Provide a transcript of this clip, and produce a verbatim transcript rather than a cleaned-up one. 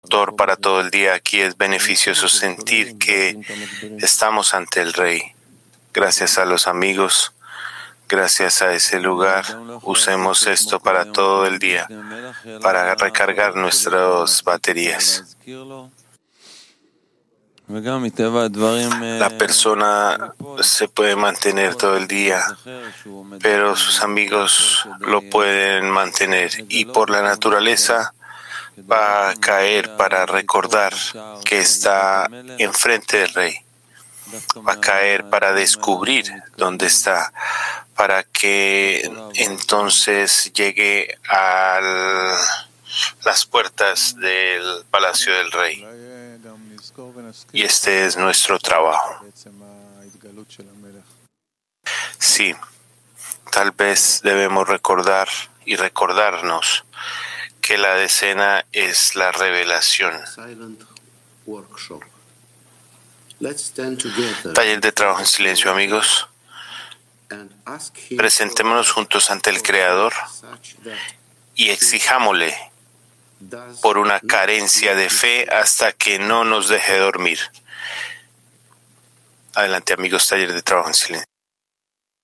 Doctor para todo el día. Aquí es beneficioso sentir que estamos ante el Rey. Gracias a los amigos, gracias a ese lugar, usemos esto para todo el día, para recargar nuestras baterías. La persona se puede mantener todo el día, pero sus amigos lo pueden mantener, y por la naturaleza va a caer para recordar que está enfrente del Rey. Va a caer para descubrir dónde está, para que entonces llegue a las puertas del Palacio del Rey. Y este es nuestro trabajo. Sí, tal vez debemos recordar y recordarnos que la decena es la revelación. Taller de trabajo en silencio, amigos. Presentémonos juntos ante el Creador y exijámosle por una carencia de fe hasta que no nos deje dormir. Adelante, amigos, taller de trabajo en silencio.